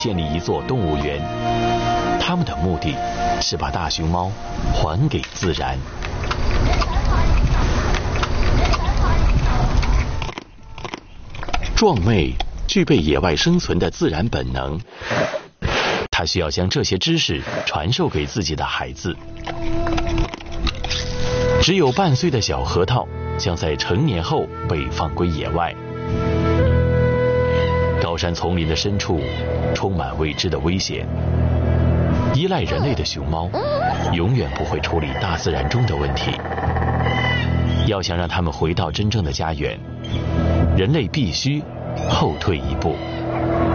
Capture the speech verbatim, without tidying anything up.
建立一座动物园，他们的目的是把大熊猫还给自然。壮妹具备野外生存的自然本能，她需要将这些知识传授给自己的孩子。只有半岁的小核桃将在成年后被放归野外。高山丛林的深处充满未知的危险，依赖人类的熊猫永远不会处理大自然中的问题。要想让它们回到真正的家园，人类必须后退一步。